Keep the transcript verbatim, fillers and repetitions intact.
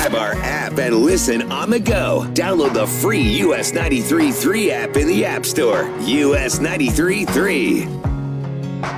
have our app and listen on the go. Download the free U S ninety-three point three app in the App Store. U S ninety-three point three.